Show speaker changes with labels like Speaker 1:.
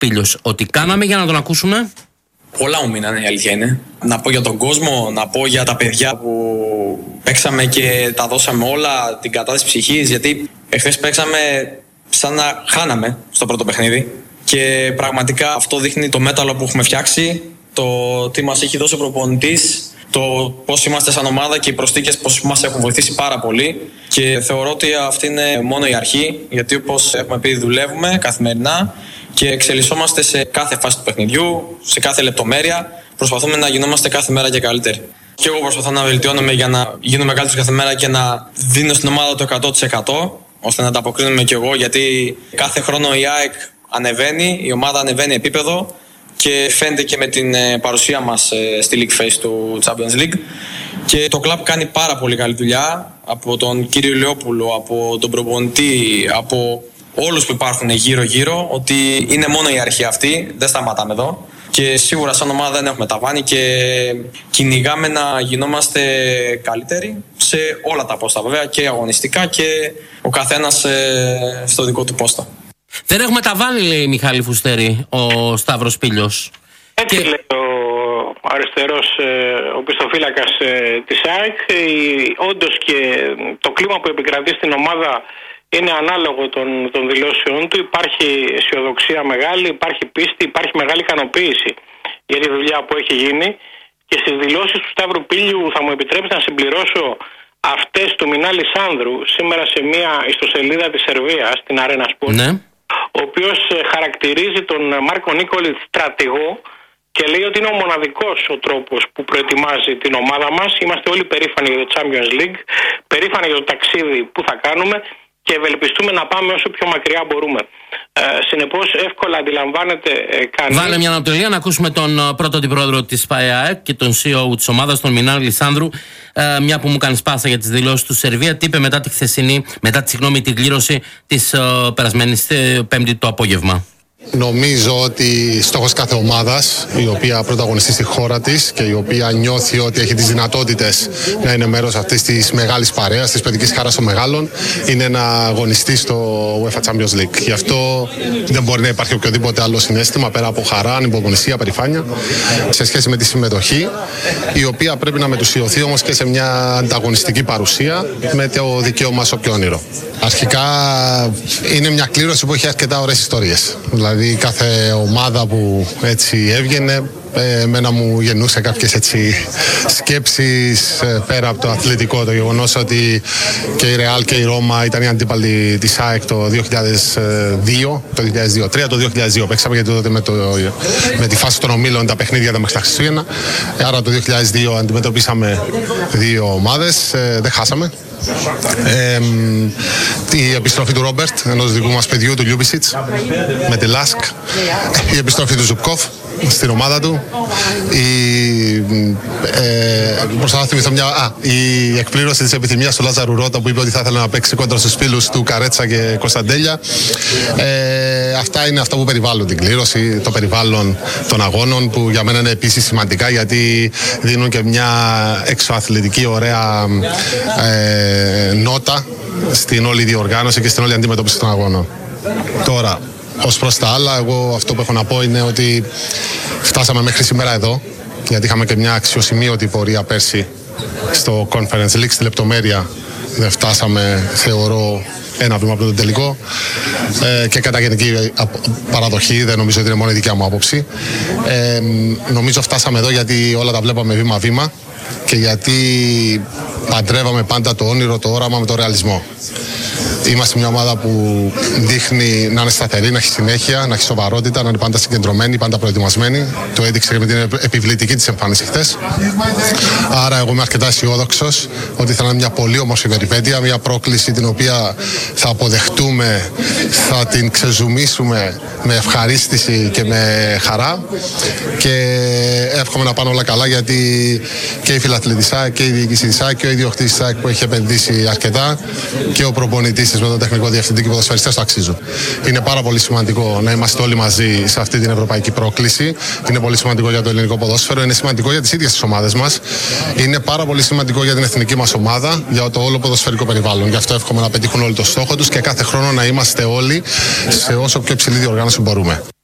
Speaker 1: Πήλιος. Ότι κάναμε για να τον ακούσουμε.
Speaker 2: Πολλά μου μείνανε, η αλήθεια είναι. Να πω για τον κόσμο, να πω για τα παιδιά που παίξαμε και τα δώσαμε όλα, την κατάσταση ψυχής. Γιατί εχθές παίξαμε σαν να χάναμε στο πρώτο παιχνίδι. Και πραγματικά αυτό δείχνει το μέταλλο που έχουμε φτιάξει, το τι μας έχει δώσει ο προπονητής, το πώς είμαστε σαν ομάδα και οι προσθήκες πώς μας έχουν βοηθήσει πάρα πολύ. Και θεωρώ ότι αυτή είναι μόνο η αρχή, γιατί όπως έχουμε πει, δουλεύουμε καθημερινά και εξελισσόμαστε σε κάθε φάση του παιχνιδιού, σε κάθε λεπτομέρεια. Προσπαθούμε να γινόμαστε κάθε μέρα και καλύτεροι. Και εγώ προσπαθώ να βελτιώνομαι για να γίνομαι καλύτερος κάθε μέρα και να δίνω στην ομάδα το 100%, ώστε να ανταποκρίνομαι κι εγώ, γιατί κάθε χρόνο η ΑΕΚ ανεβαίνει, η ομάδα ανεβαίνει επίπεδο και φαίνεται και με την παρουσία μας στη League Phase του Champions League. Και το κλαμπ κάνει πάρα πολύ καλή δουλειά από τον κύριο Λεόπουλο, από τον προπονητή, από όλους που υπάρχουν γύρω-γύρω, ότι είναι μόνο η αρχή αυτή, δεν σταματάμε εδώ. Και σίγουρα σαν ομάδα δεν έχουμε ταβάνι και κυνηγάμε να γινόμαστε καλύτεροι σε όλα τα πόστα, βέβαια, και αγωνιστικά και ο καθένας στο δικό του πόστα.
Speaker 1: Δεν έχουμε ταβάνι, λέει Μιχάλη Φουστέρη, ο Σταύρος Πήλιος.
Speaker 3: Έτσι λέει ο αριστερός οπισθοφύλακας της ΑΕΚ. Όντως και το κλίμα που επικρατεί στην ομάδα είναι ανάλογο των δηλώσεων του. Υπάρχει αισιοδοξία μεγάλη, υπάρχει πίστη, υπάρχει μεγάλη ικανοποίηση για τη δουλειά που έχει γίνει. Και στις δηλώσεις του Σταύρου Πήλιου θα μου επιτρέψει να συμπληρώσω αυτές του Μινάλη Λισάνδρου σήμερα σε μια ιστοσελίδα της Σερβίας, την Arena Sport,
Speaker 1: ναι,
Speaker 3: ο οποίος χαρακτηρίζει τον Μάρκο Νίκολιτ στρατηγό και λέει ότι είναι ο μοναδικός ο τρόπος που προετοιμάζει την ομάδα μας. Είμαστε όλοι περήφανοι για το Champions League, περήφανοι για το ταξίδι που θα κάνουμε και ευελπιστούμε να πάμε όσο πιο μακριά μπορούμε. Συνεπώς εύκολα αντιλαμβάνεται κανείς.
Speaker 1: Βάλε μια ανατολία να ακούσουμε τον πρώτο αντιπρόεδρο της ΠΑΕΑΕΚ και τον CEO της ομάδας, τον Μινάλη Λισάνδρου, μια που μου κάνει πάσα για τις δηλώσεις του Σερβία. Τι είπε μετά τη χθεσινή, την κλήρωση της περασμένης Πέμπτη το απόγευμα.
Speaker 4: Νομίζω ότι στόχος κάθε ομάδας, η οποία πρωταγωνιστεί στη χώρα της και η οποία νιώθει ότι έχει τις δυνατότητες να είναι μέρος αυτής της μεγάλης παρέας, της παιδικής χαράς των μεγάλων, είναι να αγωνιστεί στο UEFA Champions League. Γι' αυτό δεν μπορεί να υπάρχει οποιοδήποτε άλλο συναίσθημα πέρα από χαρά, ανυπομονησία, περηφάνεια σε σχέση με τη συμμετοχή, η οποία πρέπει να μετουσιωθεί όμως και σε μια ανταγωνιστική παρουσία με το δικαίωμα σε όποιο όνειρο. Αρχικά είναι μια κλήρωση που έχει αρκετά ωραίες ιστορίες. Δηλαδή κάθε ομάδα που έτσι έβγαινε, εμένα μου γεννούσε κάποιες έτσι σκέψεις πέρα από το αθλητικό, το γεγονός ότι και η Ρεάλ και η Ρώμα ήταν οι αντίπαλοι της ΑΕΚ το 2002, το 2003, το 2002 παίξαμε, γιατί τότε με τη φάση των ομίλων τα παιχνίδια ήταν μέχρι τα Χριστούγεννα, άρα το 2002 αντιμετωπίσαμε δύο ομάδες, δεν χάσαμε. Η επιστροφή του Ρόμπερτ, ενός δικού μας παιδιού, του Λιούμπισιτς, με τη Λάσκ, η επιστροφή του Ζουμπκόφ στην ομάδα του, η εκπλήρωση της επιθυμίας του Λάζαρου Ρώτα, που είπε ότι θα ήθελε να παίξει κόντρα στους φίλους του Καρέτσα και Κωνσταντέλια. Αυτά είναι αυτά που περιβάλλουν την κλήρωση, το περιβάλλον των αγώνων, που για μένα είναι επίσης σημαντικά, γιατί δίνουν και μια εξωαθλητική ωραία νότα στην όλη διοργάνωση και στην όλη αντιμετώπιση των αγώνων. Τώρα, ως προς τα άλλα, εγώ αυτό που έχω να πω είναι ότι φτάσαμε μέχρι σήμερα εδώ, γιατί είχαμε και μια αξιοσημείωτη πορεία πέρσι στο Conference League. Στη λεπτομέρεια δεν φτάσαμε, θεωρώ, ένα βήμα από τον τελικό, και κατά γενική παραδοχή, δεν νομίζω ότι είναι μόνο η δικιά μου άποψη. Νομίζω φτάσαμε εδώ γιατί όλα τα βλέπαμε βήμα-βήμα και γιατί παντρεύαμε πάντα το όνειρο, το όραμα με το ρεαλισμό. Είμαστε μια ομάδα που δείχνει να είναι σταθερή, να έχει συνέχεια, να έχει σοβαρότητα, να είναι πάντα συγκεντρωμένη, πάντα προετοιμασμένη. Το έδειξε και με την επιβλητική της εμφάνιση χθες. Άρα, εγώ είμαι αρκετά αισιόδοξος ότι θα είναι μια πολύ όμορφη περιπέτεια, μια πρόκληση την οποία θα αποδεχτούμε, θα την ξεζουμίσουμε με ευχαρίστηση και με χαρά. Και εύχομαι να πάνε όλα καλά, γιατί και η φιλαθλή της ΑΕΚ και η διοίκηση της ΑΕΚ και ο ιδιοκτήτης της ΑΕΚ, που έχει επενδύσει αρκετά, και ο προπονητής της με τον τεχνικό διευθυντή και οι ποδοσφαιριστές το αξίζουν. Είναι πάρα πολύ σημαντικό να είμαστε όλοι μαζί σε αυτή την ευρωπαϊκή πρόκληση. Είναι πολύ σημαντικό για το ελληνικό ποδόσφαιρο, είναι σημαντικό για τις ίδιες τις ομάδες μας. Είναι πάρα πολύ σημαντικό για την εθνική μας ομάδα, για το όλο ποδοσφαιρικό περιβάλλον. Γι' αυτό εύχομαι να πετύχουν όλοι το στόχο τους και κάθε χρόνο να είμαστε όλοι σε όσο πιο υψηλή διοργάνωση μπορούμε.